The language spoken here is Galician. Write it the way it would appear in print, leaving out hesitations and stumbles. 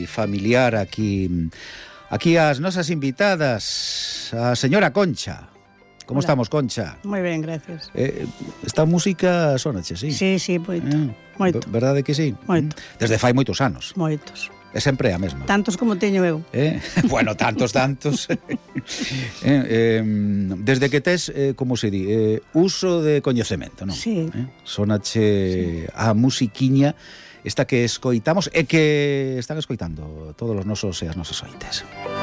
familiar aquí as nosas invitadas, a señora Concha. Como estamos, Concha? Moi ben, gracias. Esta música sonache, sí? Sí, moito. Verdade que sí? Moito. Desde fai moitos anos. Moitos. É sempre a mesma. Tantos como teño eu. Bueno, tantos. Desde que tes, como se di, uso de coñecemento, non? Sí. Sonache a musiquiña esta que escoitamos e que están escoitando todos os nosos e as nosas ointes.